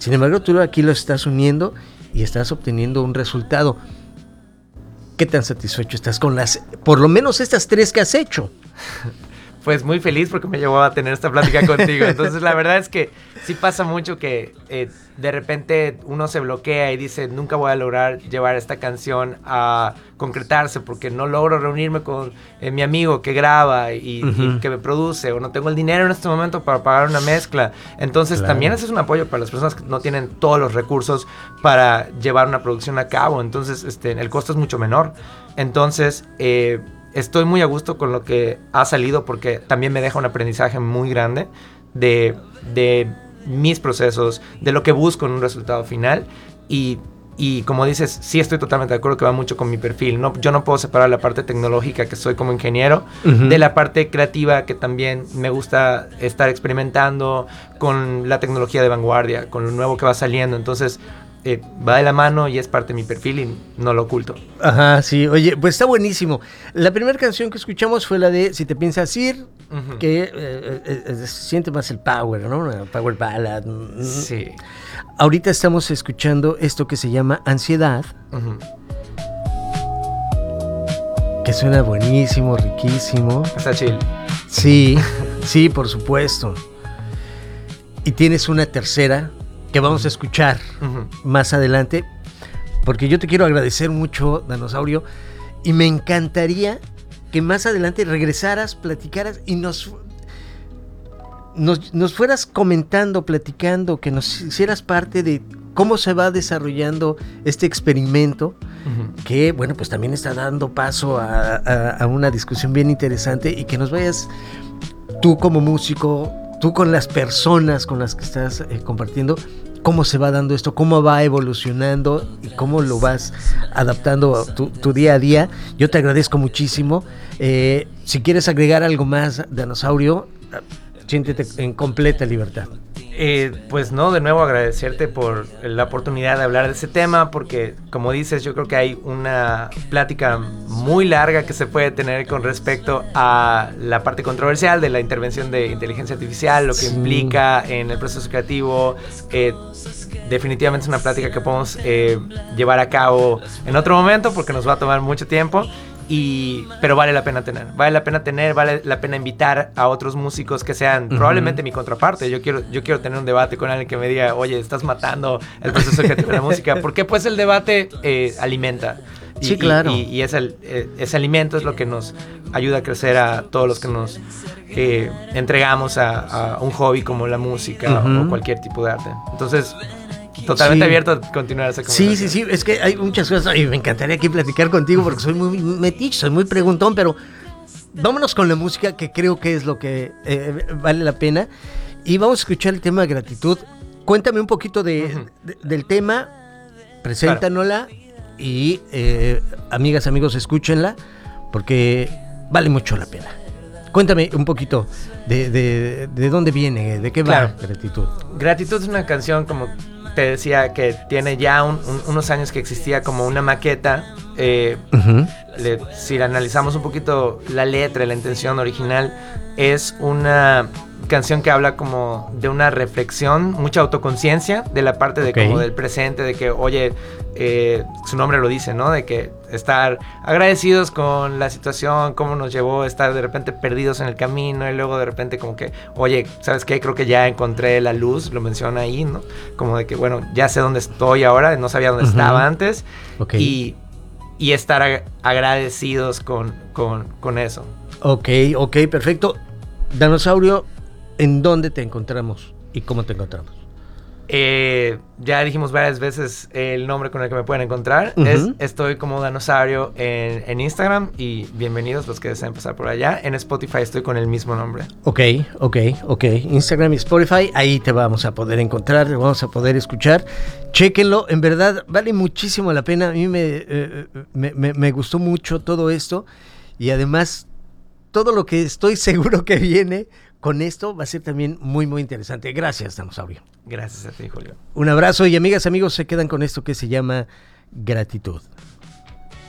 Sin embargo, tú aquí lo estás uniendo y estás obteniendo un resultado. ¿Qué tan satisfecho estás con por lo menos estas 3 que has hecho? Pues muy feliz porque me llevó a tener esta plática contigo. Entonces la verdad es que sí pasa mucho que de repente uno se bloquea y dice, nunca voy a lograr llevar esta canción a concretarse porque no logro reunirme con mi amigo que graba y que me produce, o no tengo el dinero en este momento para pagar una mezcla. Entonces también ese es un apoyo para las personas que no tienen todos los recursos para llevar una producción a cabo. Entonces el costo es mucho menor. Entonces estoy muy a gusto con lo que ha salido porque también me deja un aprendizaje muy grande de mis procesos, de lo que busco en un resultado final y como dices, sí estoy totalmente de acuerdo que va mucho con mi perfil. Yo no puedo separar la parte tecnológica que soy como ingeniero de la parte creativa que también me gusta estar experimentando con la tecnología de vanguardia, con lo nuevo que va saliendo. Entonces va de la mano y es parte de mi perfil y no lo oculto. Ajá, sí. Oye, pues está buenísimo. La primera canción que escuchamos fue la de Si te piensas ir, que siente más el power, ¿no? Una power ballad. Sí. Ahorita estamos escuchando esto que se llama Ansiedad, que suena buenísimo, riquísimo. Está chill. Sí, sí, por supuesto. Y tienes una tercera que vamos a escuchar más adelante, porque yo te quiero agradecer mucho, Danosaurio, y me encantaría que más adelante regresaras, platicaras y nos fueras comentando, platicando, que nos hicieras parte de cómo se va desarrollando este experimento, que, bueno, pues también está dando paso a una discusión bien interesante, y que nos vayas tú como músico, tú con las personas con las que estás compartiendo, cómo se va dando esto, cómo va evolucionando y cómo lo vas adaptando a tu día a día. Yo te agradezco muchísimo. Si quieres agregar algo más, Danosaurio, siéntete en completa libertad. Pues no, de nuevo agradecerte por la oportunidad de hablar de ese tema, porque como dices, yo creo que hay una plática muy larga que se puede tener con respecto a la parte controversial de la intervención de inteligencia artificial, lo que implica en el proceso creativo. Definitivamente es una plática que podemos llevar a cabo en otro momento porque nos va a tomar mucho tiempo. Pero vale la pena tener, vale la pena invitar a otros músicos que sean probablemente mi contraparte. Yo quiero tener un debate con alguien que me diga, oye, estás matando el proceso creativo de la música, porque pues el debate alimenta. Sí, claro. Y ese alimento es lo que nos ayuda a crecer a todos los que nos entregamos a un hobby como la música o cualquier tipo de arte. Entonces, totalmente abierto a continuar esa conversación. Sí, es que hay muchas cosas y me encantaría aquí platicar contigo porque soy muy metiche, soy muy preguntón, pero vámonos con la música, que creo que es lo que vale la pena, y vamos a escuchar el tema de Gratitud. Cuéntame un poquito del tema, preséntanosla, claro. Y amigas, amigos, escúchenla porque vale mucho la pena. Cuéntame un poquito de dónde viene, de qué va Gratitud. Gratitud es una canción, como te decía, que tiene ya unos años que existía como una maqueta. Si la analizamos un poquito, la letra, la intención original, es una canción que habla como de una reflexión, mucha autoconciencia de la parte de como del presente, de que, oye, su nombre lo dice, ¿no? De que estar agradecidos con la situación, cómo nos llevó a estar de repente perdidos en el camino, y luego de repente como que, oye, ¿sabes qué? Creo que ya encontré la luz, lo menciona ahí, ¿no? Como de que, bueno, ya sé dónde estoy ahora, no sabía dónde estaba antes, y estar agradecidos con eso. Ok, perfecto. Danosaurio, ¿en dónde te encontramos y cómo te encontramos? Ya dijimos varias veces el nombre con el que me pueden encontrar. Estoy como Danosaurio en Instagram, y bienvenidos los que deseen pasar por allá. En Spotify estoy con el mismo nombre. Ok. Instagram y Spotify, ahí te vamos a poder encontrar, te vamos a poder escuchar. Chéquenlo, en verdad vale muchísimo la pena. A mí me gustó mucho todo esto, y además todo lo que estoy seguro que viene con esto va a ser también muy, muy interesante. Gracias, Danosaurio. Gracias a ti, Julio. Un abrazo, y amigas, amigos, se quedan con esto que se llama Gratitud.